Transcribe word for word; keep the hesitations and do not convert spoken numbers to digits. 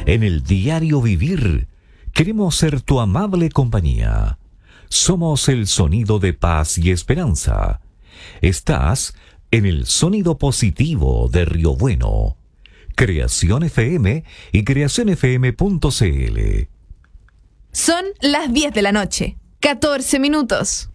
En el diario vivir, queremos ser tu amable compañía. Somos el sonido de paz y esperanza. Estás en el sonido positivo de Río Bueno. Creación F M y creación f m punto c l. Son las diez de la noche, catorce minutos.